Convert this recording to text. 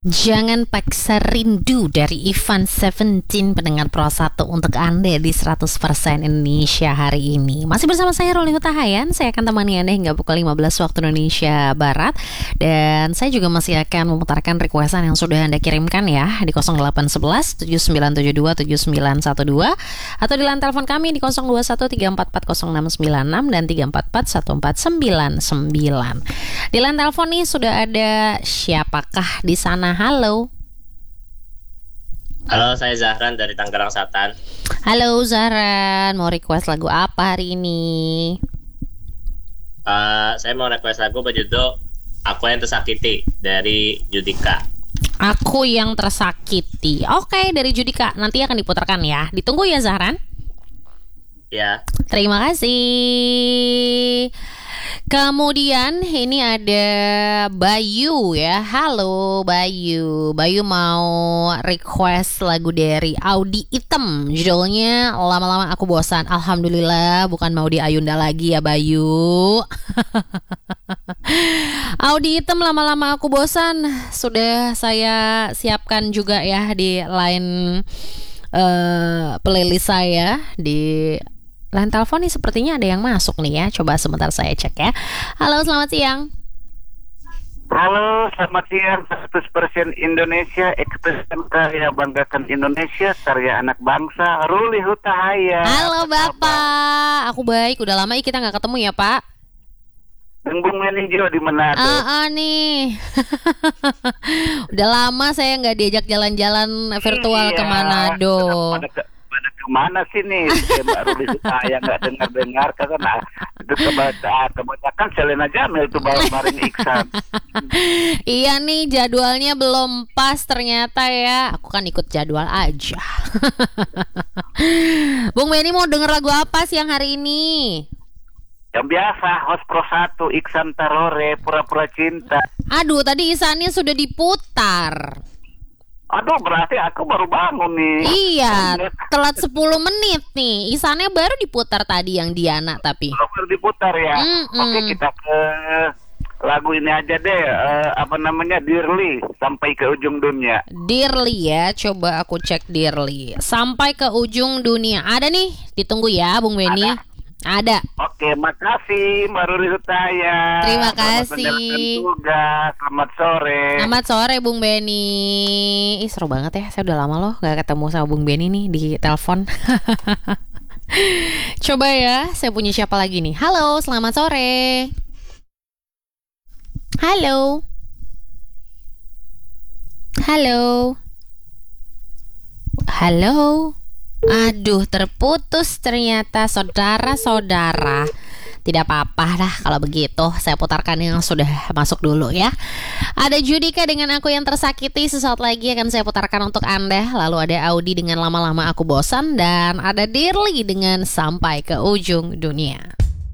Jangan paksa rindu dari Ivan Seventeen, pendengar Pro 1 untuk Anda di 100% Indonesia hari ini. Masih bersama saya Ruli Hutahayan. Saya akan temani Anda hingga pukul 15 waktu Indonesia Barat. Dan saya juga masih akan memutarkan requestan yang sudah Anda kirimkan ya di 0811 7972 7912 atau di line telepon kami di 021 344 0696 dan 344 1499. Di line telepon nih sudah ada siapakah di sana? Halo. Halo, saya Zahran dari Tangerang Selatan. Halo Zahran, mau request lagu apa hari ini? Saya mau request lagu berjudul Aku Yang Tersakiti dari Judika. Aku Yang Tersakiti. Oke, dari Judika. Nanti akan diputarkan ya. Ditunggu ya Zahran. Ya. Terima kasih. Kemudian ini ada Bayu ya. Halo Bayu. Bayu mau request lagu dari Audy Item. Judulnya Lama-lama Aku Bosan. Alhamdulillah bukan Maudy Ayunda lagi ya Bayu. Audy Item Lama-lama Aku Bosan sudah saya siapkan juga ya di line playlist saya di line telepon nih. Sepertinya ada yang masuk nih ya. Coba sebentar saya cek ya. Halo, selamat siang. Halo, selamat siang. 100% Indonesia, ekspresi karya banggakan Indonesia, karya anak bangsa, Ruli Hutahayan. Halo Bapak, aku baik. Udah lama kita nggak ketemu ya Pak. Dan Bung Meninjo di Manado. Nih. Udah lama saya nggak diajak jalan-jalan virtual ke Manado. Pada kemana sih nih? Mbak Ruli Hutahayan nggak dengar karena itu kebanyakan Selena Jamil itu bareng Iksan. Iya nih, jadwalnya belum pas ternyata ya. Aku kan ikut jadwal aja. Bung Benny mau denger lagu apa siang hari ini? Yang biasa, host Pro 1 Iksan Tarore, Pura-Pura Cinta. Aduh, tadi Isannya sudah diputar. Aduh, berarti aku baru bangun nih. Iya, telat 10 menit nih. Isannya baru diputar tadi yang Diana tapi. Baru diputar ya. Oke, kita ke lagu ini aja deh. Dearly, Sampai ke Ujung Dunia. Dearly ya, coba aku cek Dearly. Sampai ke Ujung Dunia. Ada nih, ditunggu ya Bung Benny. Ada. Oke, makasih Mbak Ruli Hutahayan. Terima kasih. Selamat sore. Selamat sore Bung Benny. Seru banget ya. Saya udah lama loh gak ketemu sama Bung Benny nih di telepon. Coba ya, saya punya siapa lagi nih. Halo, selamat sore. Halo. Halo. Halo. Aduh, terputus ternyata saudara-saudara. Tidak apa-apa lah kalau begitu. Saya putarkan yang sudah masuk dulu ya. Ada Judika dengan Aku Yang Tersakiti. Sesaat lagi akan saya putarkan untuk Anda. Lalu ada Audy dengan Lama-lama Aku Bosan. Dan ada Dearly dengan Sampai ke Ujung Dunia.